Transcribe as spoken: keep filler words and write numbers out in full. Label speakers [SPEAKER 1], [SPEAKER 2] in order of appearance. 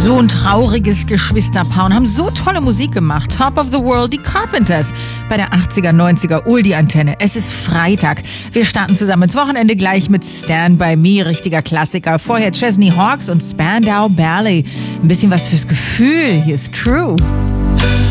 [SPEAKER 1] So ein trauriges Geschwisterpaar und haben so tolle Musik gemacht. Top of the World, die Carpenters. Bei der achtziger, neunziger Oldie-Antenne. Es ist Freitag. Wir starten zusammen ins Wochenende gleich mit Stand By Me, richtiger Klassiker. Vorher Chesney Hawkes und Spandau Ballet. Ein bisschen was fürs Gefühl. Hier ist True.